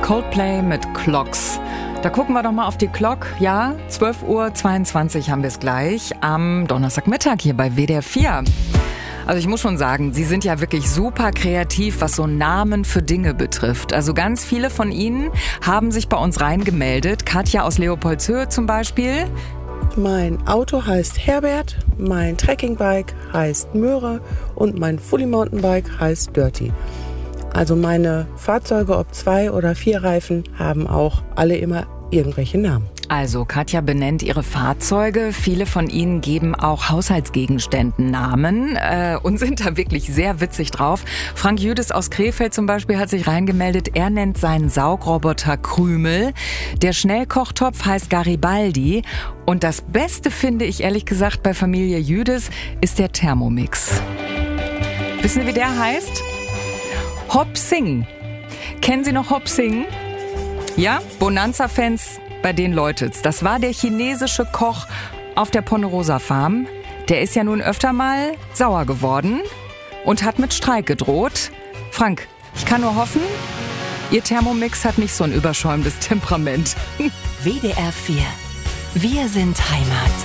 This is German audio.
Coldplay mit Clocks. Da gucken wir doch mal auf die Clock. Ja, 12:22 Uhr haben wir es gleich am Donnerstagmittag hier bei WDR 4. Also ich muss schon sagen, Sie sind ja wirklich super kreativ, was so Namen für Dinge betrifft. Also ganz viele von Ihnen haben sich bei uns reingemeldet. Katja aus Leopoldshöhe zum Beispiel. Mein Auto heißt Herbert, mein Trekkingbike heißt Möhre und mein Fully Mountainbike heißt Dirty. Also meine Fahrzeuge, ob 2 oder 4 Reifen, haben auch alle immer irgendwelche Namen. Also Katja benennt ihre Fahrzeuge. Viele von ihnen geben auch Haushaltsgegenständen Namen und sind da wirklich sehr witzig drauf. Frank Jüdes aus Krefeld zum Beispiel hat sich reingemeldet. Er nennt seinen Saugroboter Krümel. Der Schnellkochtopf heißt Garibaldi. Und das Beste finde ich ehrlich gesagt bei Familie Jüdes ist der Thermomix. Wissen Sie, wie der heißt? Hop Sing. Kennen Sie noch Hop Sing? Ja, Bonanza-Fans, bei denen läutet's. Das war der chinesische Koch auf der Ponderosa Farm. Der ist ja nun öfter mal sauer geworden und hat mit Streik gedroht. Frank, ich kann nur hoffen, Ihr Thermomix hat nicht so ein überschäumendes Temperament. WDR 4. Wir sind Heimat.